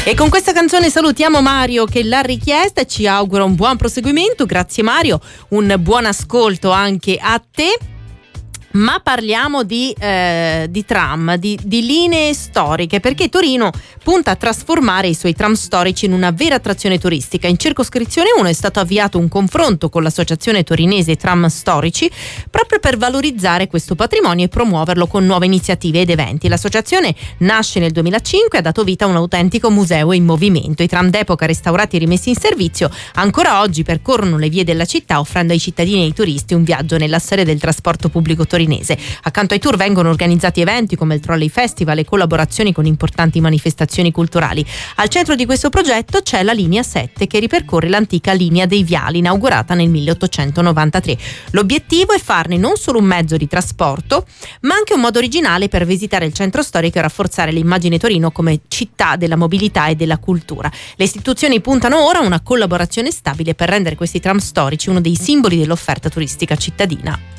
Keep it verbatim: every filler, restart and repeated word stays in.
E con questa canzone salutiamo Mario che l'ha richiesta e ci augura un buon proseguimento. Grazie Mario, un buon ascolto anche a te. Ma parliamo di, eh, di tram, di, di linee storiche, perché Torino punta a trasformare i suoi tram storici in una vera attrazione turistica. In circoscrizione uno è stato avviato un confronto con l'associazione torinese Tram Storici proprio per valorizzare questo patrimonio e promuoverlo con nuove iniziative ed eventi. L'associazione nasce nel duemilacinque e ha dato vita a un autentico museo in movimento. I tram d'epoca restaurati e rimessi in servizio ancora oggi percorrono le vie della città, offrendo ai cittadini e ai turisti un viaggio nella storia del trasporto pubblico torinese. Accanto ai tour vengono organizzati eventi come il Trolley Festival e collaborazioni con importanti manifestazioni culturali. Al centro di questo progetto c'è la linea sette che ripercorre l'antica linea dei viali inaugurata nel milleottocentonovantatré. L'obiettivo è farne non solo un mezzo di trasporto ma anche un modo originale per visitare il centro storico e rafforzare l'immagine Torino come città della mobilità e della cultura. Le istituzioni puntano ora a una collaborazione stabile per rendere questi tram storici uno dei simboli dell'offerta turistica cittadina.